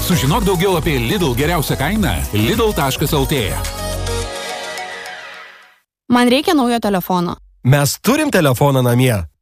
Sužinok daugiau apie Lidl geriausią kainą lidl.lt. Man reikia naujo telefono. Mes turim telefoną namie.